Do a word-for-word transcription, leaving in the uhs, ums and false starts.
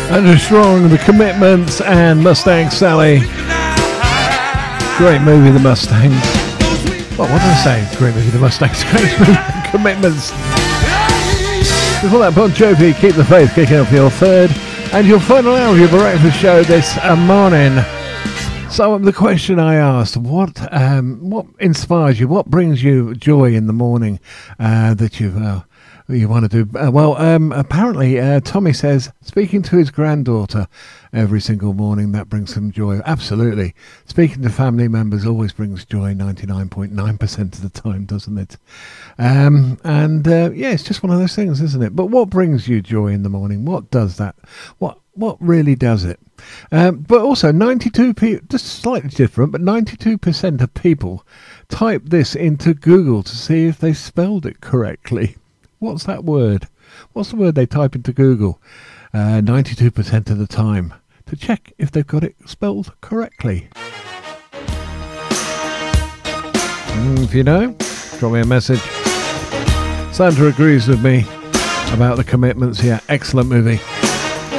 Andrew Strong, The Commitments, and Mustang Sally. Great movie, The Mustangs. Well, what did I say? Great movie, The Mustangs. Great movie, The Commitments. Before that, Bon Jovi, Keep the Faith, kicking off your third and your final hour of your breakfast show this uh, morning. So the question I asked, what um, what inspires you? What brings you joy in the morning uh, that you've... Uh, you want to do uh, well um apparently uh, Tommy says speaking to his granddaughter every single morning, that brings him joy. Absolutely. Speaking to family members always brings joy ninety-nine point nine percent of the time, doesn't it? Um and uh, yeah, it's just one of those things, isn't it? But what brings you joy in the morning? What does that? What what really does it? Um, but also ninety-two people, just slightly different, but ninety-two percent of people type this into Google to see if they spelled it correctly. What's that word? What's the word they type into Google uh, ninety-two percent of the time to check if they've got it spelled correctly? Mm, if you know, drop me a message. Sandra agrees with me about The Commitments. Yeah, excellent movie.